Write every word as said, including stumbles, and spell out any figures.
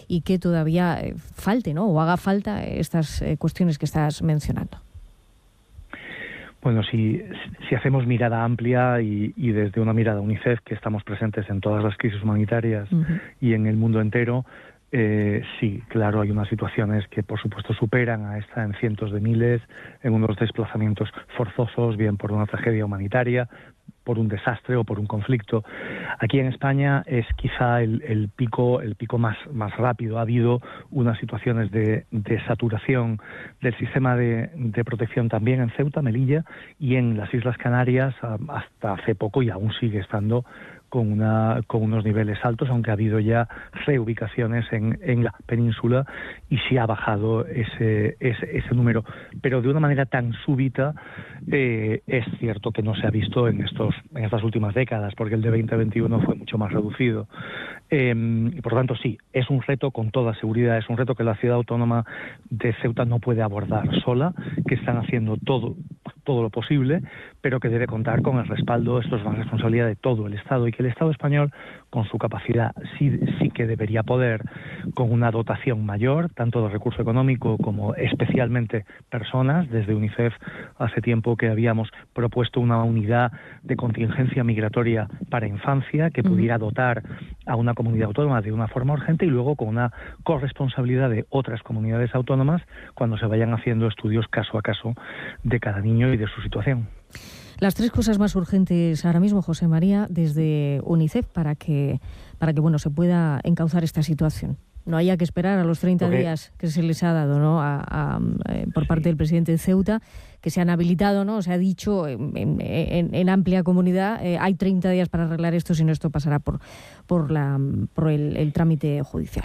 y que todavía eh, falte, ¿no? O haga falta estas eh, cuestiones que estás mencionando. Bueno, si, si hacemos mirada amplia y, y desde una mirada UNICEF, que estamos presentes en todas las crisis humanitarias uh-huh. y en el mundo entero, eh, sí, claro, hay unas situaciones que por supuesto superan a esta en cientos de miles, en unos desplazamientos forzosos, bien por una tragedia humanitaria, por un desastre o por un conflicto. Aquí en España es quizá el, el pico el pico más, más rápido. Ha habido unas situaciones de, de saturación del sistema de, de protección también en Ceuta, Melilla y en las Islas Canarias hasta hace poco, y aún sigue estando con una con unos niveles altos, aunque ha habido ya reubicaciones en, en la península y sí ha bajado ese, ese, ese número. Pero de una manera tan súbita eh, es cierto que no se ha visto en estos en estas últimas décadas, porque el de veinte veintiuno fue mucho más reducido. Eh, y por tanto, sí, es un reto con toda seguridad, es un reto que la ciudad autónoma de Ceuta no puede abordar sola, que están haciendo todo todo lo posible, pero que debe contar con el respaldo. Esto es una responsabilidad de todo el Estado, y que el Estado español, con su capacidad, sí, sí que debería poder, con una dotación mayor, tanto de recurso económico como especialmente personas. Desde UNICEF hace tiempo que habíamos propuesto una unidad de contingencia migratoria para infancia que pudiera dotar a una comunidad autónoma de una forma urgente, y luego con una corresponsabilidad de otras comunidades autónomas cuando se vayan haciendo estudios caso a caso de cada niño y de su situación. Las tres cosas más urgentes ahora mismo, José María, desde UNICEF, para que para que bueno se pueda encauzar esta situación. No haya que esperar a los treinta okay. días que se les ha dado, ¿no? a, a, eh, por parte sí. del presidente de Ceuta, que se han habilitado, ¿no? Se ha dicho en, en, en amplia comunidad, eh, hay treinta días para arreglar esto, si no esto pasará por por la por el, el trámite judicial.